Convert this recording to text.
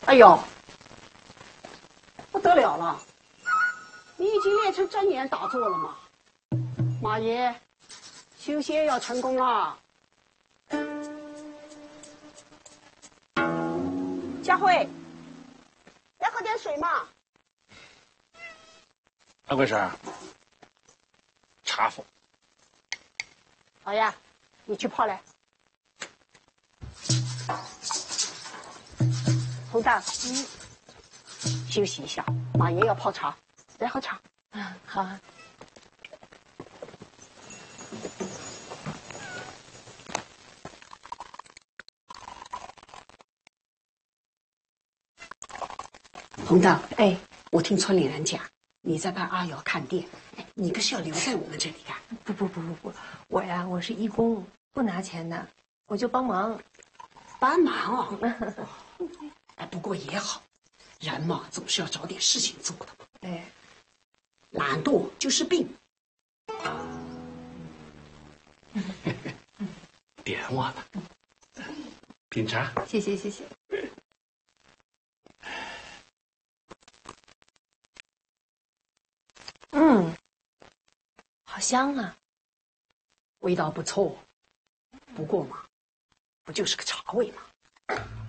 哎呦，不得了了！你已经练成真言打坐了吗？马爷，修仙要成功啊！佳慧，来喝点水嘛。 安贵婶，茶否？ 好呀，你去泡来。红蛋，休息一下，马爷要泡茶，来喝茶。 好啊。 红蛋，哎，我听村里人讲，你在帮阿瑶看店，你可是要留在我们这里干？ 不，我是义工，不拿钱的，我就帮忙。 帮忙哦。哎，不过也好，人嘛总是要找点事情做的嘛。 哎， 懒惰就是病。 点我呢，品茶。 谢谢。好香啊， 味道不错，不过嘛，不就是个茶味嘛。